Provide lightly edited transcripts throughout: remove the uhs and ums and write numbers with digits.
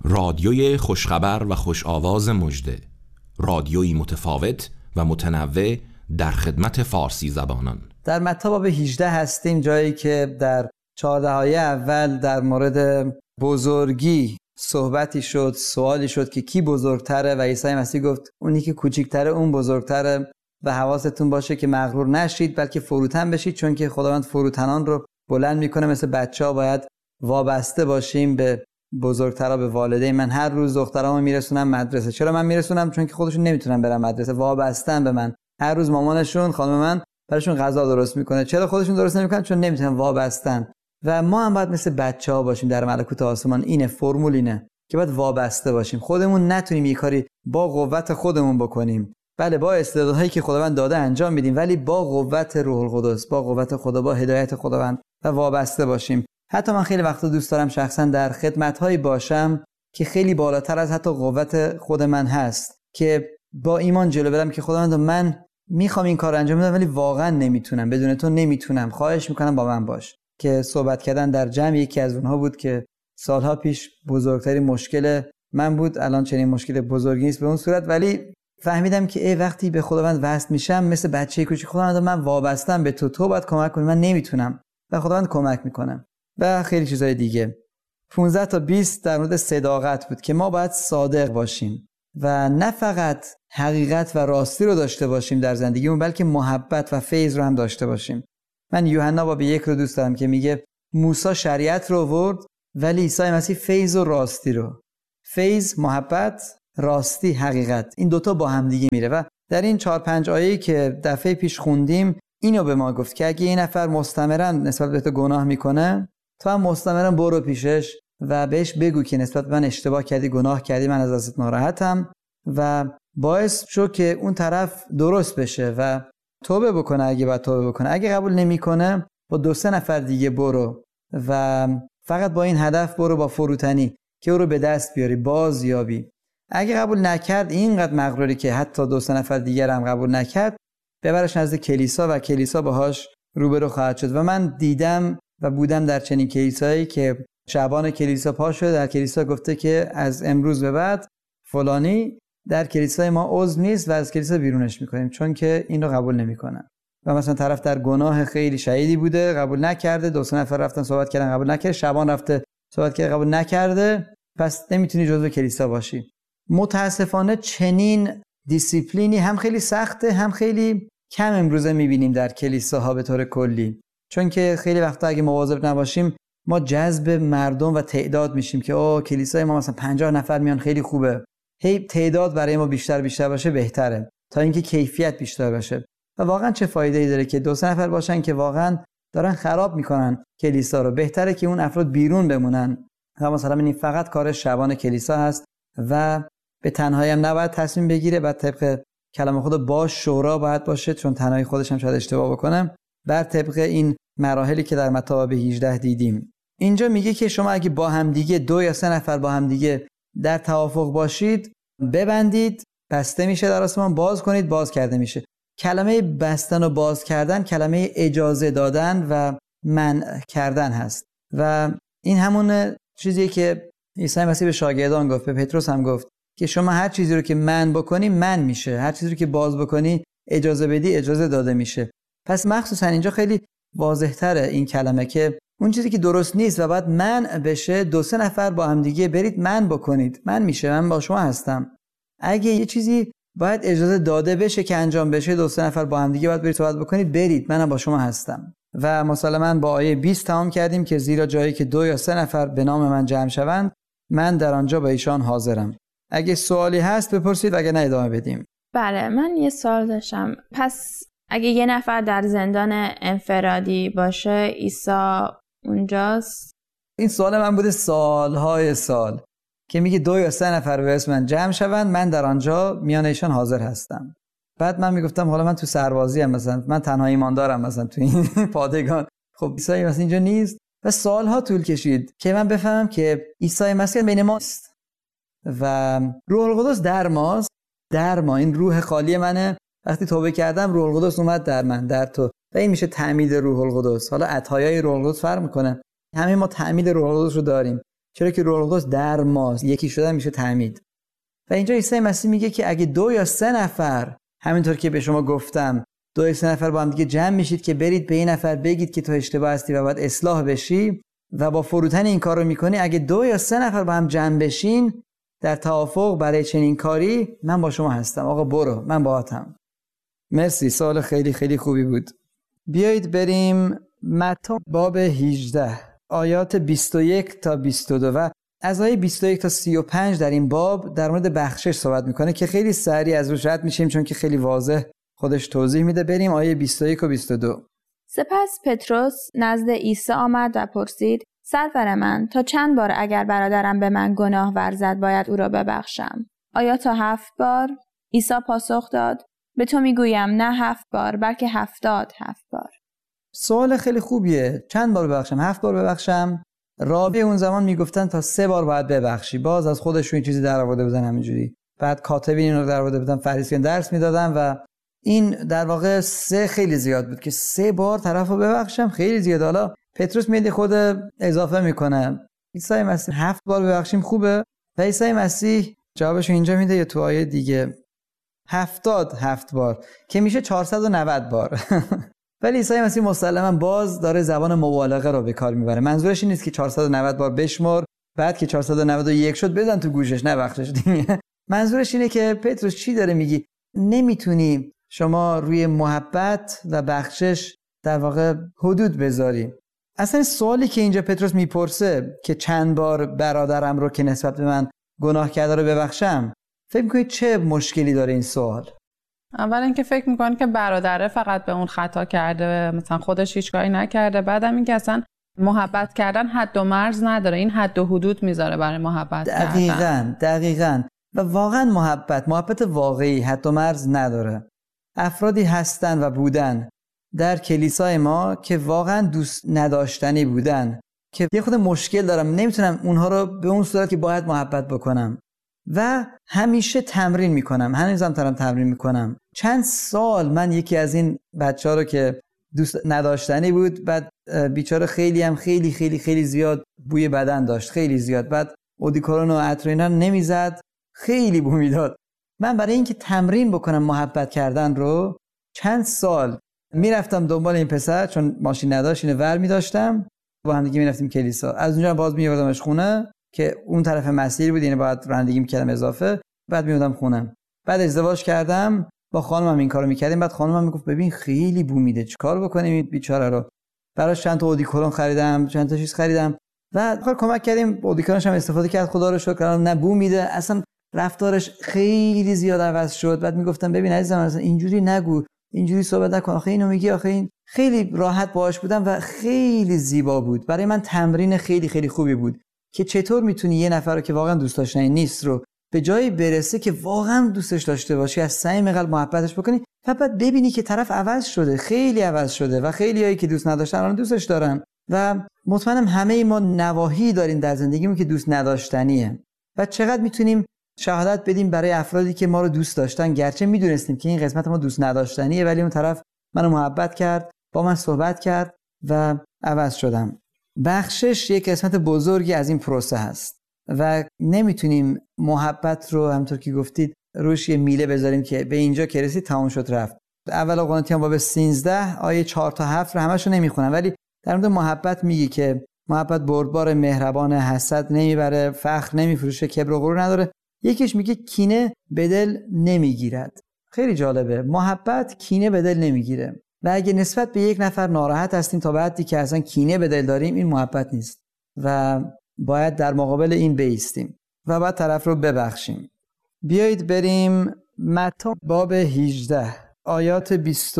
رادیوی خوشخبر و خوش آواز مژده، رادیویی متفاوت و متنوع در خدمت فارسی زبانان. در متی باب 18 هستیم، جایی که در 14 آیه اول در مورد بزرگی صحبتی شد، سوالی شد که کی بزرگتره و عیسی مسیح گفت اونی که کوچیکتره اون بزرگتره و حواستون باشه که مغرور نشید بلکه فروتن بشید، چون که خداوند فروتنان رو بلند میکنه. مثل بچه‌ها باید وابسته باشیم به بزرگترا، به والدین. من هر روز دخترامو میرسونم مدرسه. چرا من میرسونم؟ چون که خودشون نمیتونن برن مدرسه، وابستن به من. هر روز مامانشون، خانم من براشون غذا درست میکنه. چرا خودشون درست نمیکنن؟ چون نمیتونن، وابستن. و ما هم باید مثل بچه‌ها باشیم در ملکوت آسمان. اینه فرمول، اینه که باید وابسته باشیم. خودمون نتونیم یه کاری با قوت خودمون بکنیم. بله، با استعدادهایی که خداوند داده انجام میدیم، ولی با قوت روح القدس، با قوت خدا، با هدایت خداوند و وابسته باشیم. حتی من خیلی وقتا دوست دارم شخصا در خدمت‌هایی باشم که خیلی بالاتر از حتی قوت خود من هست، که با ایمان جلو برم که خداوند من میخوام این کار انجام بدم ولی واقعا نمیتونم، بدون تو نمیتونم، خواهش میکنم با من باش. که صحبت کردن در جمع یکی از اونها بود که سالها پیش بزرگترین مشکل من بود. الان چنین مشکل بزرگی نیست به اون صورت، ولی فهمیدم که وقتی به خداوند وصل میشم مثل بچه کوچیک، خداوند من وابستم به تو، تو باید کمک کنی، من نمیتونم و خداوند کمک میکنه. و خیلی چیزای دیگه. 15 تا 20 در مورد صداقت بود که ما باید صادق باشیم و نه فقط حقیقت و راستی رو داشته باشیم در زندگیمون، بلکه محبت و فیض رو هم داشته باشیم. من یوحنا باب 1 رو دوست دارم که میگه موسی شریعت رو آورد ولی عیسی مسیح فیض و راستی رو. فیض، محبت، راستی، حقیقت، این دوتا با هم دیگه میره. و در این 4-5 آیه‌ای که دفعه پیش خوندیم اینو به ما گفت که اگه این نفر مستمرا نسبت به تو گناه میکنه، تو هم مستمرا برو پیشش و بهش بگو که نسبت به من اشتباه کردی، گناه کردی، من از دستت ناراحتم، و باعث شو که اون طرف درست بشه و توبه بکنه اگه باید توبه بکنه. اگه قبول نمیکنه با 2-3 نفر دیگه برو و فقط با این هدف برو، با فروتنی که او رو به دست بیاری، بازیابی. اگه قبول نکرد، اینقدر مغروری که حتی 2-3 نفر دیگر هم قبول نکرد، ببرش نزد کلیسا و کلیسا باهاش روبرو خواهد شد. و من دیدم و بودم در چنین کلیسایی که شعبان کلیسا پا شده در کلیسا گفته که از امروز به بعد فلانی در کلیسای ما عضو نیست و از کلیسا بیرونش میکنیم چون که این رو قبول نمیکنن. و مثلا طرف در گناه خیلی شدیدی بوده، قبول نکرده، 2-3 نفر رفتن صحبت کردن قبول نکرده، شعبان رفته صحبت کرده قبول نکرده، پس نمیتونی جزو کلیسا باشی. متاسفانه چنین دیسیپلینی هم خیلی سخته، هم خیلی کم امروزه میبینیم در کلیساها به طور کلی. چون که خیلی وقتا اگه مواظب نباشیم ما جذب مردم و تعداد میشیم که کلیسای ما مثلا 50 نفر میان، خیلی خوبه. هی تعداد برای ما بیشتر باشه بهتره تا اینکه کیفیت بیشتر باشه. و واقعا چه فایده‌ای داره که 2-3 نفر باشن که واقعا دارن خراب میکنن کلیسا رو؟ بهتره که اون افراد بیرون بمونن. و مثلا این فقط کار شعبان کلیسا هست و به تنهایی هم نباید تصمیم بگیره، بعد طبق کلام خدا با شورا باید باشه، چون تنهایی خودش هم شاید اشتباه بکنه، بر طبق این مراحلی که در متی باب 18 دیدیم. اینجا میگه که شما اگه با هم دیگه 2 یا 3 نفر با هم دیگه در توافق باشید، ببندید، بسته میشه در آسمان، باز کنید، باز کرده میشه. کلمه بستن و باز کردن کلمه اجازه دادن و منع کردن هست و این همون چیزیه که عیسی مسیح به شاگردان گفت، به پتروس هم گفت که شما هر چیزی رو که منع بکنی منع میشه، هر چیزی رو که باز بکنی اجازه بدی اجازه داده میشه. پس مخصوصا اینجا خیلی واضح تره این کلمه که اون چیزی که درست نیست و باید منع بشه، 2-3 نفر با هم دیگه برید منع بکنید، منع میشه، من با شما هستم. اگه یه چیزی باید اجازه داده بشه که انجام بشه، 2-3 نفر با هم دیگه باید برید صحبت بکنید، برید، منم با شما هستم. و مثلا من با آیه 20 تمام کردیم که زیرا جایی که 2 یا 3 نفر به نام من جمع شوند، من در آنجا با ایشان حاضرم. اگه سوالی هست بپرسید، اگه نه ادامه بدیم. بله، من یه سوال داشتم. پس اگه یه نفر در زندان انفرادی باشه، عیسی اونجاست؟ این سوال من بوده سالهای سال که میگه 2 یا 3 نفر به اسم من جمع شوند، من در آنجا میان ایشان حاضر هستم. بعد من میگفتم حالا من تو سربازی ام، مثلا من تنها ایماندارم مثلا تو این پادگان، خب عیسی مثلا اینجا نیست. و سالها طول کشید که من بفهمم که عیسی مسیح بین ماست و روح القدس در ماست. در ما این روح خالی منه، وقتی توبه کردم روح القدس اومد در من، در تو، و این میشه تعمید روح القدس. حالا عطایای روح القدس فرق میکنه، همه ما تعمید روح القدس رو داریم. چرا که روح القدس در ماست، یکی شدن میشه تعمید. و اینجا عیسی مسیح میگه که اگه 2 یا 3 نفر، همینطور که به شما گفتم 2 یا 3 نفر با هم دیگه جمع میشید که برید به این نفر بگید که تو اشتباه هستی و باید اصلاح بشی و با فروتن این کار رو میکنی، اگه 2 یا 3 نفر با هم جمع بشین در توافق برای چنین کاری، من با شما هستم. آقا برو، من باهاتم. مرسی، سوال خیلی خیلی خوبی بود. بیایید بریم متی باب 18 آیات 21 تا 22 و از آیه 21 تا 35 در این باب در مورد بخشش صحبت میکنه که خیلی سریع از روش رد میشیم چون که خیلی واضح خودش توضیح میده. بریم آیه 21 و 22. سپس پتروس نزد عیسی آمد و پرسید: سرور من، تا چند بار اگر برادرم به من گناه ورزد باید او را ببخشم؟ آیا تا 7 بار؟ عیسی پاسخ داد: به تو میگویم نه 7 بار بلکه 77 بار. سوال خیلی خوبیه. چند بار ببخشم؟ 7 بار ببخشم؟ رابعه اون زمان میگفتن تا 3 بار باید ببخشی. باز از خودشون این چیزی در آورده بودن همینجوری. بعد کاتبین اینو در آورده بودن، فریسیان درس میدادن و این در واقع 3 خیلی زیاد بود که 3 بار طرفو ببخشم، خیلی زیاد. حالا پتروس میاد خود اضافه میکنه. عیسی مسیح 7 بار ببخشیم خوبه؟ و عیسی مسیح جوابشو اینجا میده یا تو آیه دیگه 77 بار که میشه 490 بار. ولی عیسی مسیح مسلماً باز داره زبان مبالغه رو به کار میبره. منظورش این نیست که 490 بار بشمر بعد که 491 شد بزن تو گوشش نبخشش دیگه. منظورش اینه که پتروس چی داره میگی؟ نمیتونی شما روی محبت و بخشش در واقع حدود بذاری. اصلا سوالی که اینجا پتروس میپرسه که چند بار برادرم رو که نسبت به من گناه کرده رو ببخشم، فکر میکنید چه مشکلی داره این سوال؟ اول اینکه فکر میکنه که برادره فقط به اون خطا کرده، مثلا خودش هیچ کاری نکرده. بعدم اینکه اصلا محبت کردن حد و مرز نداره، این حد و حدود میذاره برای محبت کردن. دقیقاً. و واقعا محبت واقعی حد و مرز نداره. افرادی هستن و بودن در کلیسای ما که واقعا دوست نداشتنی بودن که یه خود مشکل دارم، نمیتونم اونها رو به اون صورت که باید محبت بکنم و همیشه تمرین میکنم. هنوزم دارم تمرین میکنم. چند سال من یکی از این بچه‌ها رو که دوست نداشتنی بود، بعد بیچاره خیلی زیاد بوی بدن داشت، خیلی زیاد، بعد اودیکورون و عطر اینا نمیزد، خیلی بو میداد. من برای اینکه تمرین بکنم محبت کردن رو چند سال میرفتم دنبال این پسر، چون ماشین نداشت، اینو ور میداشتم، با هم دیگه میرفتیم کلیسا. از اونجا باز میوردمش خونه که اون طرف مسیر بود، یعنی باید رانندگی میکردم اضافه، بعد میوردم خونه. بعد ازدواج کردم، با خانمم این کارو میکردیم. بعد خانمم میگفت ببین خیلی بو میده، چیکار بکنیم این بیچاره رو؟ براش چند تا اودیکورون خریدم، چند تا چیز خریدم و کمک کردیم. اودیکورونش هم استفاده کرد، خدا رو شکر، نه بو میده، اصلا رفتارش خیلی زیاد عوض شد. بعد میگفتم ببین عزیزم اصلا اینجوری نگو، اینجوری صحبت نکن، آخه اینو میگی، آخه این. خیلی راحت باهاش بودم و خیلی زیبا بود. برای من تمرین خیلی خوبی بود که چطور میتونی یه نفر رو که واقعا دوست داشتنی نیست رو به جایی برسه که واقعا دوستش داشته باشی، از صمیم قلب محبتش بکنی و بعد ببینی که طرف عوض شده، خیلی عوض شده و خیلیایی که دوست نداشتن الان دوستش دارن. و مطمئنم همه ما نواحی داریم در زندگیمون که دوست نداشتنیه و چقدر میتونیم شهادت بدیم برای افرادی که ما رو دوست داشتن، گرچه میدونستیم که این قسمت ما دوست نداشتنیه، ولی اون طرف منو محبت کرد، با من صحبت کرد و عوض شدم. بخشش یک قسمت بزرگی از این پروسه هست و نمیتونیم محبت رو همونطور که گفتید روش یه میله بذاریم که به اینجا که رسید تمام شد رفت. اول قرنتیان باب 13 آیه 4 تا 7 رو همشو نمیخونم، ولی در مورد محبت میگه که محبت بردبار، مهربان، حسد نمیبره، فخر نمیفروشه، کبر و غرور نداره. یکیش میگه کینه به دل نمیگیرد. خیلی جالبه، محبت کینه به دل نمیگیره. و اگه نسبت به یک نفر ناراحت هستیم تا بعدی که اصلا کینه به دل داریم، این محبت نیست و باید در مقابل این بایستیم و بعد طرف رو ببخشیم. بیایید بریم متی باب 18 آیات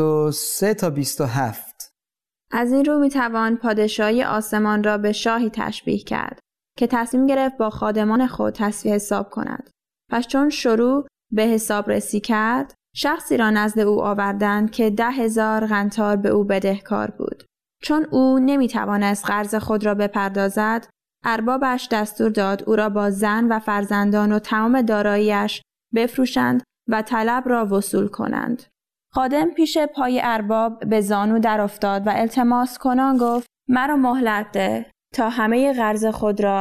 23 تا 27. از این رو میتوان پادشاهی آسمان را به شاهی تشبیه کرد که تصمیم گرفت با خادمان خود تصفیه حساب کند. پس چون شروع به حساب رسی کرد، شخصی را نزد او آوردند که 10,000 قنطار به او بدهکار بود. چون او نمیتوانست قرض خود را بپردازد، اربابش دستور داد او را با زن و فرزندان و تمام دارایی‌اش بفروشند و طلب را وصول کنند. خادم پیش پای ارباب به زانو در افتاد و التماس کنان گفت مرا مهلت ده تا همه قرض خود را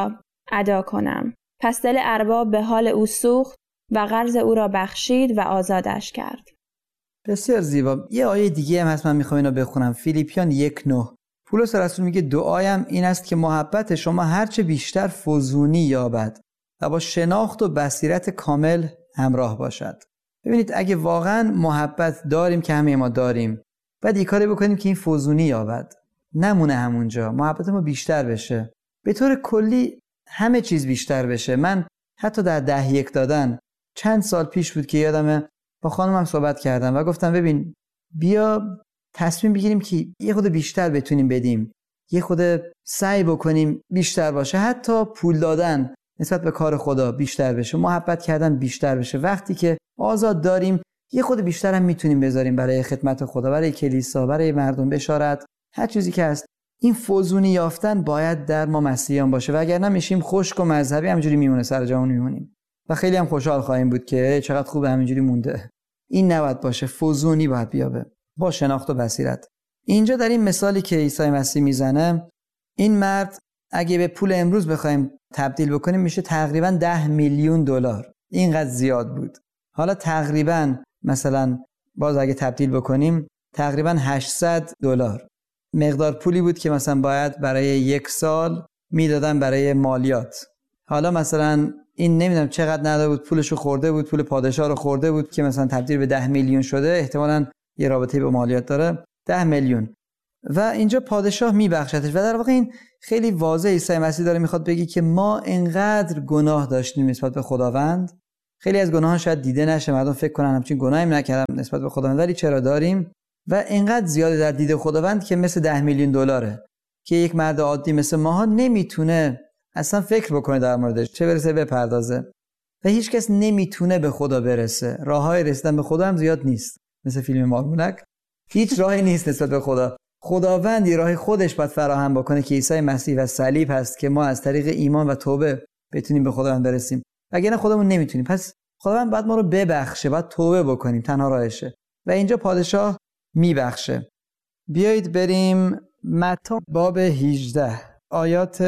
ادا کنم. پس دل ارباب به حال او سوخت و قرض او را بخشید و آزادش کرد. بسیار زیبا. یه آیه دیگه هم هست، من میخوام اینو بخونم. فیلیپیان 1:9. پولس رسول میگه دعایم این است که محبت شما هرچه بیشتر فزونی یابد و با شناخت و بصیرت کامل همراه باشد. ببینید اگه واقعا محبت داریم که همه ما داریم، بعد این کاری بکنیم که این فزونی یابد، نمونه همونجا، محبت ما بیشتر بشه، به طور کلی همه چیز بیشتر بشه. من حتی در 10-1 دادن چند سال پیش بود که یادمه با خانمم صحبت کردم و گفتم ببین بیا تصمیم بگیریم که یه خود بیشتر بتونیم بدیم، یه خود سعی بکنیم بیشتر باشه، حتی پول دادن نسبت به کار خدا بیشتر بشه، محبت کردن بیشتر بشه. وقتی که آزاد داریم یه خود بیشتر هم میتونیم بذاریم برای خدمت خدا، برای کلیسا، برای مردم، بشارت، هر چیزی که هست. این فزونی یافتن باید در ما مسیحیان باشه، وگرنه میشیم خشک و مذهبی، همینجوری میمونه، سر جامون میمونیم و خیلی هم خوشحال خواهیم بود که چقدر خوب همینجوری مونده. این نباید باشه، فزونی باید بیابه با شناخت و بصیرت. اینجا در این مثالی که عیسی مسیح میزنه، این مرد اگه به پول امروز بخوایم تبدیل بکنیم میشه تقریبا 10 میلیون دلار. اینقدر زیاد بود. حالا تقریبا مثلا باز اگه تبدیل بکنیم تقریبا 800 دلار مقدار پولی بود که مثلا باید برای 1 سال میدادن برای مالیات. حالا مثلا این نمیدونم چقدر نداده بود، پولشو خورده بود، پول پادشاه رو خورده بود که مثلا تبدیل به 10 میلیون شده، احتمالاً یه رابطه با مالیات داره. 10 میلیون و اینجا پادشاه میبخشتش. و در واقع این خیلی واضح عیسی مسیح داره میخواد بگی که ما انقدر گناه داشتیم نسبت به خداوند، خیلی از گناهان شاید دیده نشه، مردم فکر کنن همچین گناهی نکردم نسبت به خداوند، ولی چرا داریم و انقدر زیاده در دید خداوند که مثل 10 میلیون دلاره که یک مرد عادی مثل ماها نمیتونه اصلا فکر بکنه در موردش، چه برسه بپردازه. و هیچ کس نمیتونه به خدا برسه. راههای رسیدن به خدا هم زیاد نیست، مثل فیلم مارمولک هیچ راهی نیست نسبت به خدا. خداوند یه راه خودش باید فراهم بکنه که عیسی مسیح و صلیب هست که ما از طریق ایمان و توبه بتونیم به خداوند برسیم، وگرنه خودمون نمیتونیم. پس خداوند باید ما رو ببخشه، باید توبه بکنیم، تنها راهشه. و اینجا پادشاه میبخشه. بیایید بریم متی باب 18 آیات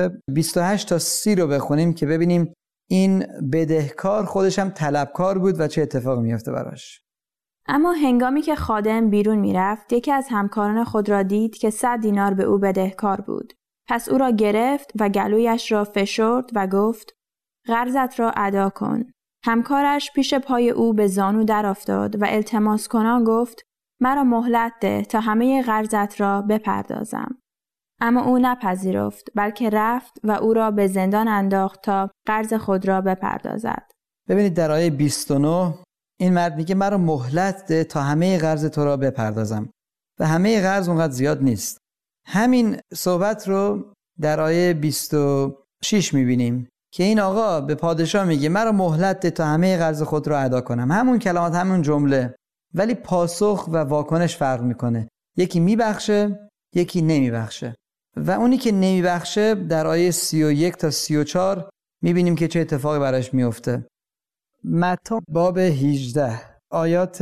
28 تا 30 رو بخونیم که ببینیم این بدهکار خودش هم طلبکار بود و چه اتفاقی میفته براش. اما هنگامی که خادم بیرون میرفت، یکی از همکاران خود را دید که 100 دینار به او بدهکار بود. پس او را گرفت و گلویش را فشرد و گفت قرضت را ادا کن. همکارش پیش پای او به زانو در افتاد و التماس کنان گفت مرا مهلت ده تا همه قرضت را بپردازم. اما او نپذیرفت، بلکه رفت و او را به زندان انداخت تا قرض خود را بپردازد. ببینید در آیه 29 این مرد میگه مرا مهلت ده تا همه قرض تو را بپردازم و همه قرض اونقدر زیاد نیست. همین صحبت رو در آیه 26 میبینیم که این آقا به پادشاه میگه مرا مهلت ده تا همه قرض خود را ادا کنم. همون کلمات، همون جمله، ولی پاسخ و واکنش فرق میکنه. یکی میبخشه، یکی نمیبخشه. و اونی که نمیبخشه در آیه 31 تا 34 میبینیم که چه اتفاقی براش میفته. متی باب 18 آیات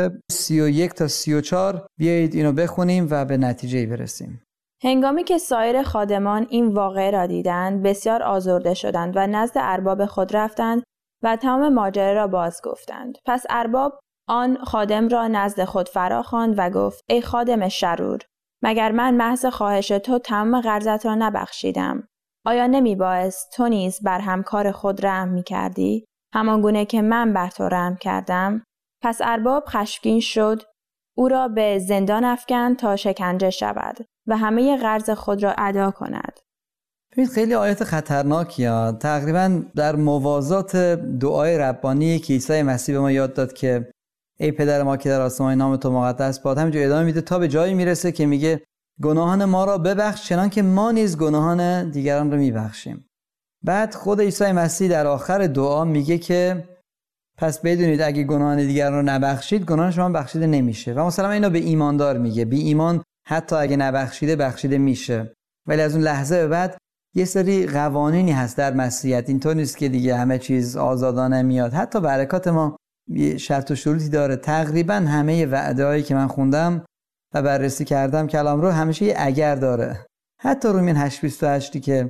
31 تا 34 بیایید اینو بخونیم و به نتیجه برسیم. هنگامی که سایر خادمان این واقعه را دیدند، بسیار آزرده شدند و نزد ارباب خود رفتند و تمام ماجرا را باز گفتند. پس ارباب آن خادم را نزد خود فرا خواند و گفت ای خادم شرور، مگر من محض خواهش تو تمام قرضت را نبخشیدم؟ آیا نمیبایست تو نیز بر همکار خود رحم می‌کردی، همان گونه که من بر تو رحم کردم؟ پس ارباب خشمگین شد، او را به زندان افکند تا شکنجه شود و همه قرض خود را ادا کند. ببینید خیلی آیات خطرناکیه، تقریبا در موازات دعای ربانی که عیسی مسیح به ما یاد داد که ای پدر ما که در آسمان نام تو مقدس باد، همینجور ادامه میده تا به جایی میرسه که میگه گناهان ما را ببخش چنان که ما نیز گناهان دیگران را میبخشیم. بعد خود عیسی مسیح در آخر دعا میگه که پس بدونید اگه گناهان دیگران رو نبخشید گناهان شما بخشیده نمیشه. و مثلا اینو به ایماندار میگه، بی ایمان حتی اگه نبخشیده بخشیده میشه، ولی از اون لحظه به بعد یه سری قوانینی هست در مسیحیت. اینطور نیست که دیگه همه چیز آزادانه میاد، حتی برکات ما شرط و شروطی داره. تقریبا همه وعده‌هایی که من خوندم و بررسی کردم کلام رو همیشه یه اگر داره. حتی رومین 8:28 که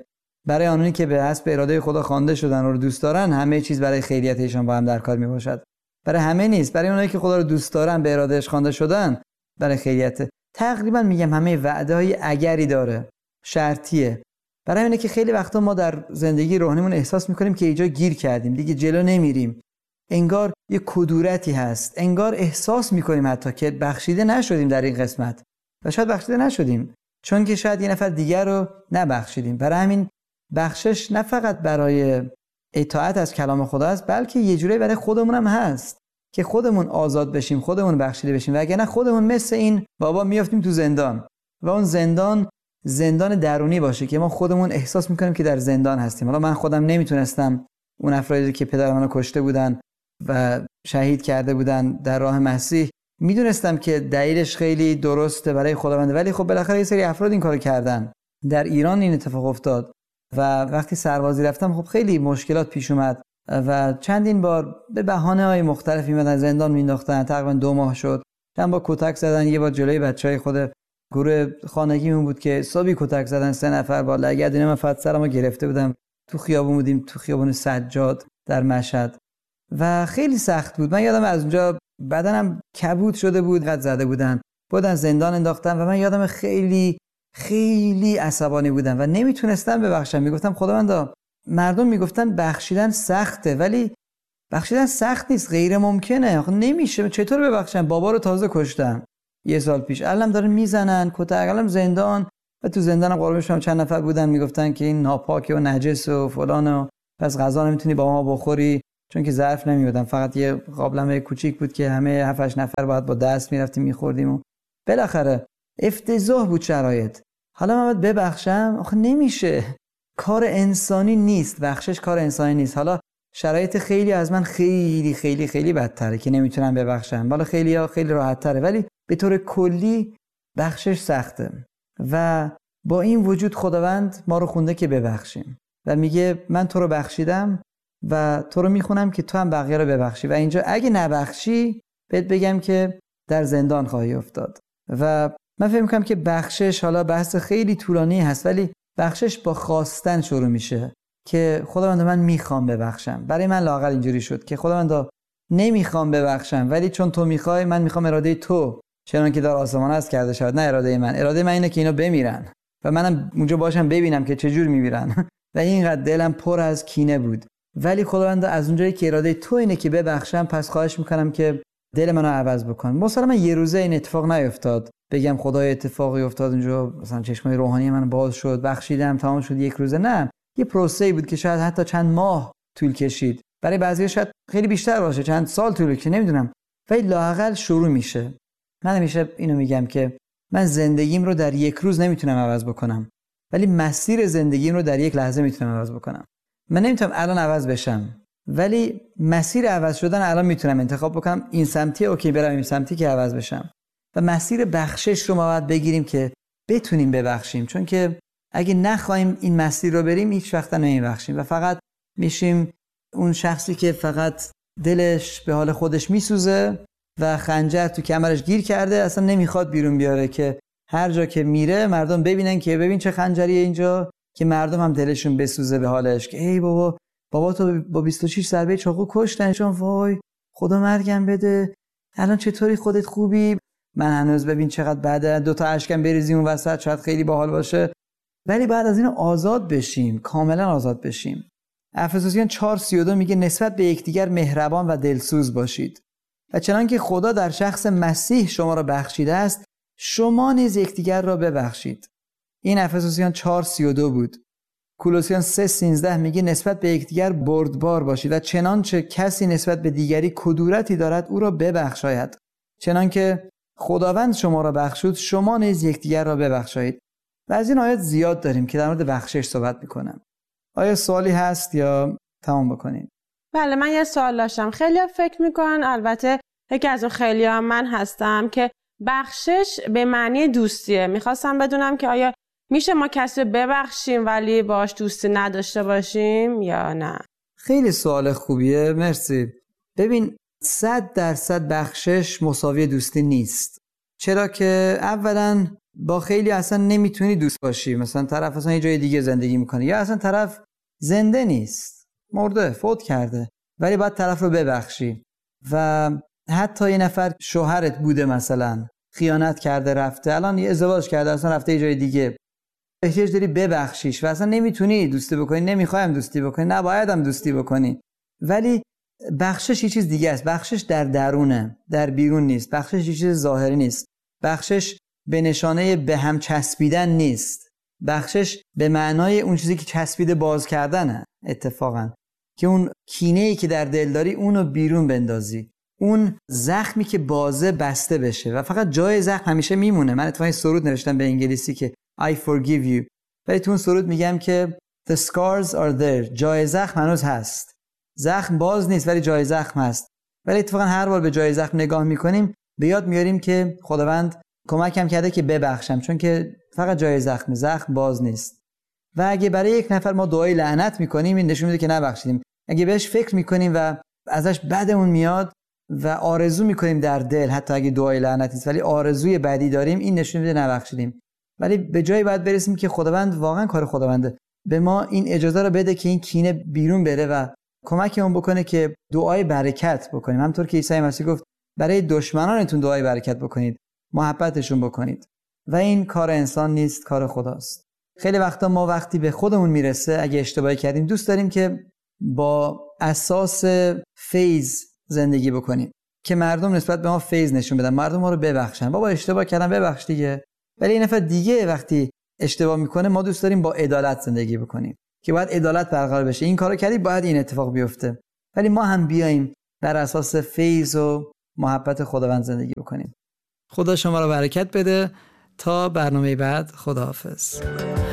برای آنانی که به حسب اراده خدا خوانده شدن و رو دوست دارن همه چیز برای خیریت ایشان با هم در کار میباشد. برای همه نیست، برای اونایی که خدا رو دوست دارن به ارادهش خوانده شدن برای خیریت. تقریبا میگم همه وعده‌های اگری داره، شرطیه. برای اینه که خیلی وقتا ما در زندگی روحانیمون احساس میکنیم که اینجا گیر کردیم، دیگه جلو نمیریم، انگار یه کدورتی هست، انگار احساس میکنیم حتی که بخشیده نشدیم در این قسمت و شاید بخشیده نشدیم چون که شاید یه نفر دیگر رو نبخشیدیم. برای همین بخشش نه فقط برای اطاعت از کلام خدا است، بلکه یه جوری برای خودمون هم هست که خودمون آزاد بشیم، خودمون بخشیده بشیم، وگرنه خودمون مثل این بابا میافتیم تو زندان و اون زندان درونی باشه که ما خودمون احساس میکنیم که در زندان هستیم. حالا من خودم نمیتونستم اون افرادی که پدر منو کشته بودن و شهید کرده بودن در راه مسیح، میدونستم که دلیلش خیلی درسته برای خداونده، ولی خب بالاخره یه سری افراد این کارو کردن. در ایران این اتفاق افتاد و وقتی سربازی رفتم خب خیلی مشکلات پیش اومد و چندین بار به بهانه‌های مختلفی میادن زندان مینداختن. تقریبا 2 ماه شد. چند بار کتک زدن، یه بار جلوی بچهای خود گروه خانگیمون بود که صبحی کتک زدن 3 نفر با لگد. من فقط سرمو گرفته بودم، تو خیابون بودیم، تو خیابون سجاد در مشهد و خیلی سخت بود. من یادم از اونجا بدنم کبود شده بود، قد زده بودن زندان انداختن و من یادم خیلی خیلی عصبانی بودم و نمیتونستم ببخشم. میگفتم خداوندا، مردم میگفتن بخشیدن سخته، ولی بخشیدن سخت نیست، غیر ممکنه، آخه نمیشه، چطور ببخشم؟ بابا رو تازه کشتم 1 سال پیش، الان دارن میزنن کتک، الان زندان و تو زندانم قربونشم چند نفر بودن میگفتن که این ناپاکه و نجس و فلان و پس غذا نمیتونی با ما بخوری، چون که ظرف نمیودن، فقط یه قابلمه کوچیک بود که همه 7-8 نفر باید با دست میرفتیم میخوردیم و بالاخره افتضاح بود شرایط. حالا من باید ببخشم؟ آخه نمیشه، کار انسانی نیست، بخشش کار انسانی نیست. حالا شرایط خیلی از من خیلی خیلی خیلی بدتره که نمیتونم ببخشم، حالا خیلی راحت تره، ولی به طور کلی بخشش سخته و با این وجود خداوند ما رو خونده که ببخشیم و میگه من تو رو بخشیدم و تو رو میخونم که تو هم بقیه رو ببخشی و اینجا اگه نبخشی بهت بگم که در زندان خواهی افتاد. و من فکر میکنم که بخشش، حالا بحث خیلی طولانی هست، ولی بخشش با خواستن شروع میشه که خداوند من میخوام ببخشم. برای من لااقل اینجوری شد که خداوند نمیخوام ببخشم، ولی چون تو میخوای من میخوام اراده تو چنان که در آسمان است کرده شود، نه اراده من. اراده من اینه که اینا بمیرن و منم اونجا باشم ببینم که چجور میمیرن و اینقدر دلم پر از کینه بود. ولی خداوند از اونجایی که اراده تو اینه که ببخشم، پس خواهش میکنم که دل منو عوض بکن. مسلما یه روزه این اتفاق نیفتاد بگم خدای اتفاقی افتاد اونجا مثلا چشمای روحانی من باز شد، بخشیدم، تمام شد یک روزه. نه، یه پروسه‌ای بود که شاید حتی چند ماه طول کشید، برای بعضی‌ها شاید خیلی بیشتر باشه، چند سال طول کشید، نمیدونم، ولی لااقل شروع میشه. من همیشه اینو میگم که من زندگیم رو در یک روز نمیتونم عوض بکنم، ولی مسیر زندگیم رو در یک لحظه میتونم عوض بکنم. من نمیتونم الان عوض بشم، ولی مسیر عوض شدن الان میتونم انتخاب بکنم. این سمتی اوکی برم، این سمتی که عوض بشم. و مسیر بخشش رو ما باید بگیریم که بتونیم ببخشیم، چون که اگه نخوایم این مسیر رو بریم هیچ وقت نمیبخشیم و فقط میشیم اون شخصی که فقط دلش به حال خودش میسوزه و خنجر تو کمرش گیر کرده، اصلا نمیخواد بیرون بیاره که هر جا که میره مردم ببینن که ببین چه خنجریه اینجا، که مردم هم دلشون بسوزه به حالش که ای بابا تو با 26 ضربه چاقو کشتنشون، وای خدا مرگم بده، الان چطوری خودت خوبی؟ من هنوز ببین چقدر بعد 2 تا اشکم بریزیم اون وسط شاید خیلی باحال باشه. ولی بعد از این آزاد بشیم، کاملا آزاد بشیم. افسوسیان 4:32 میگه نسبت به یکدیگر مهربان و دلسوز باشید و چنانکه خدا در شخص مسیح شما را بخشیده است شما نیز یکدیگر را ببخشید. این افسوسیان 4:32 بود. کولوسیان 3:13 میگه نسبت به یکدیگر بردبار باشید و چنانچه کسی نسبت به دیگری کدورتی دارد او را ببخشاید، چنانکه خداوند شما را بخشود شما نیز یکدیگر را ببخشید. و از این آیات زیاد داریم که در مورد بخشش صحبت میکنم. آیا سوالی هست یا تمام بکنیم؟ بله، من یه سوال داشتم. خیلی فکر میکنن، البته یکی از اون خیلی ها من هستم، که بخشش به معنی دوستیه. میخواستم بدونم که آیا میشه ما کسی ببخشیم ولی باش دوستی نداشته باشیم یا نه؟ خیلی سوال خوبیه، مرسی. ببین 100% بخشش مساوی دوستی نیست، چرا که اولا با خیلی اصلا نمیتونی دوست باشی، مثلا طرف اصلا یه جای دیگه زندگی میکنه یا اصلا طرف زنده نیست، مرده، فوت کرده، ولی باید طرف رو ببخشی. و حتی یه نفر شوهرت بوده مثلا خیانت کرده رفته، الان یه ازدواج کرده اصلا رفته یه جای دیگه، احتیاج داری ببخشیش و اصلا نمیتونی دوستی بکنی، نمیخوایم دوستی بکنی، نباید هم دوستی بکنی. ولی بخشش یه چیز دیگه است. بخشش در درونه، در بیرون نیست. بخشش یه چیز ظاهری نیست. بخشش به نشانه به هم چسبیدن نیست. بخشش به معنای اون چیزی که چسبیده باز کردنه، اتفاقا که اون کینه‌ای که در دل داری اونو بیرون بندازی، اون زخمی که بازه بسته بشه و فقط جای زخم همیشه میمونه. من اتفاقا سرود نوشتم به انگلیسی که I forgive you، ولی تو اون سرود میگم که the scars are there، جای زخم هنوز هست، زخم باز نیست ولی جای زخم هست. ولی اتفاقا هر بار به جای زخم نگاه میکنیم به یاد میاریم که خداوند کمکم کرده که ببخشم، چون که فقط جای زخم باز نیست. و اگه برای یک نفر ما دعای لعنت میکنیم این نشون میده که نبخشیدیم. اگه بهش فکر میکنیم و ازش بدمون میاد و آرزو میکنیم در دل، حتی اگه دعای لعنت نیست ولی آرزوی بدی داریم، این نشون میده نبخشیدیم. ولی به جایی باید برسیم که خداوند، واقعا کار خداونده، به ما این اجازه رو بده که این کینه بیرون بره و کمکمون بکنه که دعای برکت بکنیم. همونطور که عیسی مسیح گفت برای دشمنانتون دعای برکت بکنید، محبتشون بکنید. و این کار انسان نیست، کار خداست. خیلی وقتا ما وقتی به خودمون میرسه اگه اشتباهی کردیم دوست داریم که با اساس فیض زندگی بکنیم، که مردم نسبت به ما فیض نشون بدن، مردم ما رو ببخشن. بابا اشتباه کردم ببخش دیگه. ولی این نفر دیگه وقتی اشتباه میکنه ما دوست داریم با عدالت زندگی بکنیم، که باید عدالت برقرار بشه، این کارو کردی باید این اتفاق بیفته. ولی ما هم بیایم بر اساس فیض و محبت خداوند زندگی بکنیم. خدا شما رو برکت بده. تا برنامه بعد، خداحافظ.